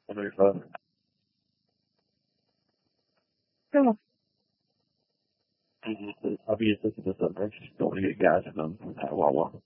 Very Yeah. I'll be assisting with something. Don't want to get guys in them at Wawa.